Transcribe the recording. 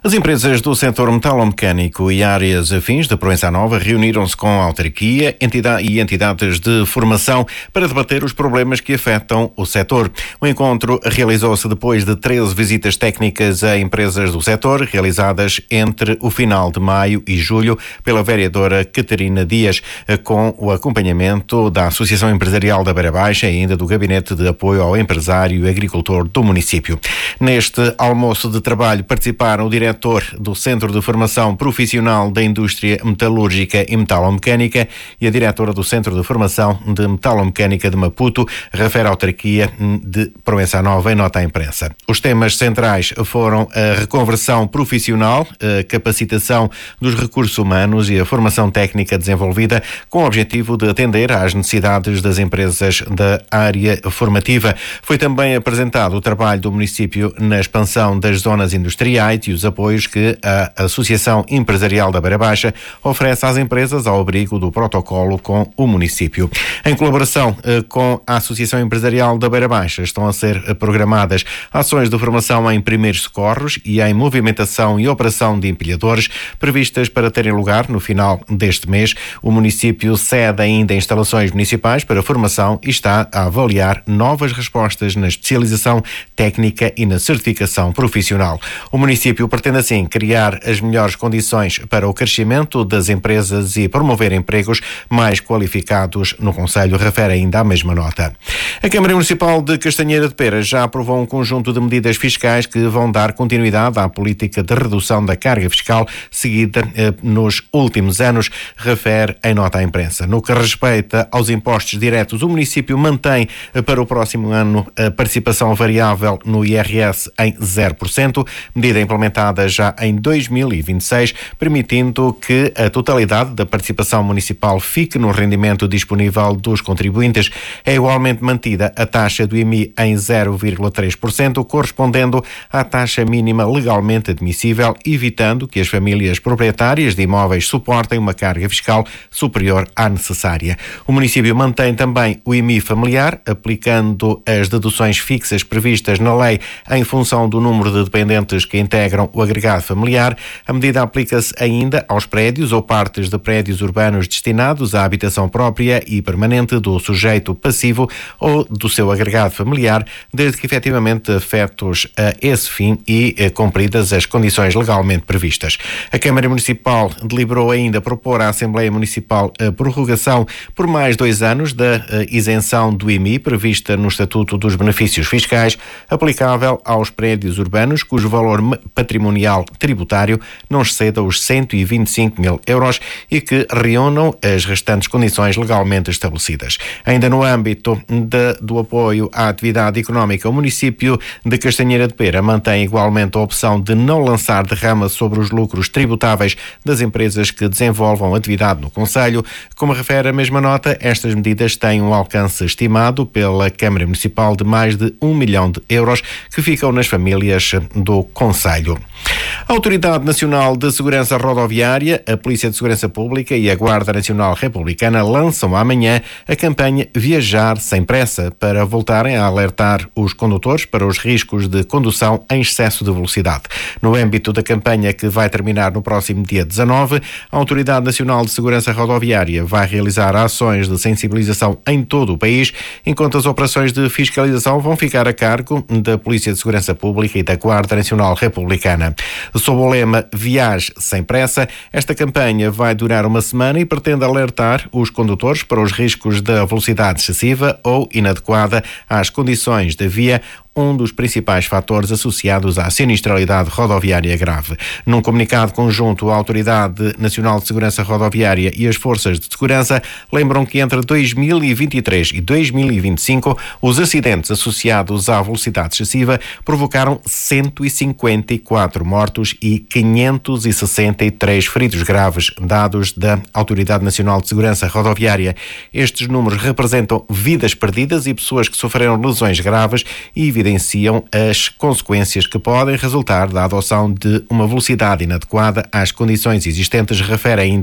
As empresas do setor metalomecânico e áreas afins de Proença Nova reuniram-se com a autarquia e entidades de formação para debater os problemas que afetam o setor. O encontro realizou-se depois de 13 visitas técnicas a empresas do setor, realizadas entre o final de maio e julho pela vereadora Catarina Dias, com o acompanhamento da Associação Empresarial da Beira Baixa e ainda do Gabinete de Apoio ao Empresário e Agricultor do município. Neste almoço de trabalho participaram o diretor do Centro de Formação Profissional da Indústria Metalúrgica e Metalomecânica e a diretora do Centro de Formação de Metalomecânica de Maputo, refere a autarquia de Proença Nova em nota à imprensa. Os temas centrais foram a reconversão profissional, a capacitação dos recursos humanos e a formação técnica desenvolvida com o objetivo de atender às necessidades das empresas da área formativa. Foi também apresentado o trabalho do município na expansão das zonas industriais e os apoios que a Associação Empresarial da Beira Baixa oferece às empresas ao abrigo do protocolo com o município. Em colaboração com a Associação Empresarial da Beira Baixa estão a ser programadas ações de formação em primeiros socorros e em movimentação e operação de empilhadores previstas para terem lugar no final deste mês. O município cede ainda instalações municipais para formação e está a avaliar novas respostas na especialização técnica e na certificação profissional. O município pretende assim criar as melhores condições para o crescimento das empresas e promover empregos mais qualificados no concelho, refere ainda a mesma nota. A Câmara Municipal de Castanheira de Pera já aprovou um conjunto de medidas fiscais que vão dar continuidade à política de redução da carga fiscal seguida nos últimos anos, refere em nota à imprensa. No que respeita aos impostos diretos, o município mantém para o próximo ano a participação variável no IRS em 0%, medida implementada já em 2026, permitindo que a totalidade da participação municipal fique no rendimento disponível dos contribuintes. É igualmente mantida a taxa do IMI em 0,3%, correspondendo à taxa mínima legalmente admissível, evitando que as famílias proprietárias de imóveis suportem uma carga fiscal superior à necessária. O município mantém também o IMI familiar, aplicando as deduções fixas previstas na lei em função do número de dependentes que integram o agregado familiar. A medida aplica-se ainda aos prédios ou partes de prédios urbanos destinados à habitação própria e permanente do sujeito passivo ou do seu agregado familiar, desde que efetivamente afetos a esse fim e cumpridas as condições legalmente previstas. A Câmara Municipal deliberou ainda propor à Assembleia Municipal a prorrogação por mais 2 anos da isenção do IMI prevista no Estatuto dos Benefícios Fiscais, aplicável aos prédios urbanos cujo valor patrimonial tributário não exceda os 125 mil euros e que reúnam as restantes condições legalmente estabelecidas. Ainda no âmbito do apoio à atividade económica, o município de Castanheira de Pera mantém igualmente a opção de não lançar derrama sobre os lucros tributáveis das empresas que desenvolvam atividade no concelho. Como refere a mesma nota, estas medidas têm um alcance estimado pela Câmara Municipal de mais de 1 milhão de euros que ficam nas famílias do concelho. A Autoridade Nacional de Segurança Rodoviária, a Polícia de Segurança Pública e a Guarda Nacional Republicana lançam amanhã a campanha Viajar Sem Pressa para voltarem a alertar os condutores para os riscos de condução em excesso de velocidade. No âmbito da campanha, que vai terminar no próximo dia 19, a Autoridade Nacional de Segurança Rodoviária vai realizar ações de sensibilização em todo o país, enquanto as operações de fiscalização vão ficar a cargo da Polícia de Segurança Pública e da Guarda Nacional Republicana. Sob o lema Viaje Sem Pressa, esta campanha vai durar uma semana e pretende alertar os condutores para os riscos da velocidade excessiva ou inadequada às condições da via, um dos principais fatores associados à sinistralidade rodoviária grave. Num comunicado conjunto, a Autoridade Nacional de Segurança Rodoviária e as Forças de Segurança lembram que entre 2023 e 2025 os acidentes associados à velocidade excessiva provocaram 154 mortos e 563 feridos graves, dados da Autoridade Nacional de Segurança Rodoviária. Estes números representam vidas perdidas e pessoas que sofreram lesões graves e evidenciam as consequências que podem resultar da adoção de uma velocidade inadequada às condições existentes, refere ainda